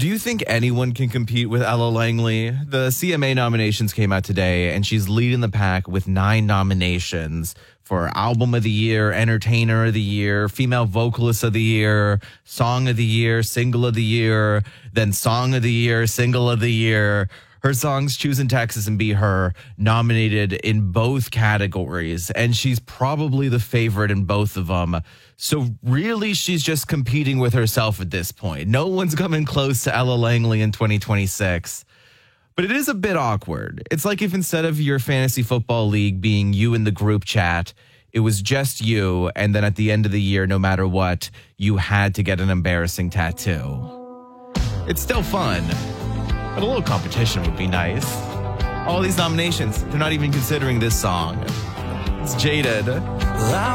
Do you think anyone can compete with Ella Langley? The CMA nominations came out today, and she's leading the pack with 9 nominations for Album of the Year, Entertainer of the Year, Female Vocalist of the Year, Song of the Year, Single of the Year, then Song of the Year, Single of the Year. Her songs, Choosing Texas and Be Her, nominated in both categories, and she's probably the favorite in both of them. So really, she's just competing with herself at this point. No one's coming close to Ella Langley in 2026. But it is a bit awkward. It's like if instead of your fantasy football league being you in the group chat, it was just you, and then at the end of the year, no matter what, you had to get an embarrassing tattoo. It's still fun. But a little competition would be nice. All these nominations, they're not even considering this song. It's Jaded.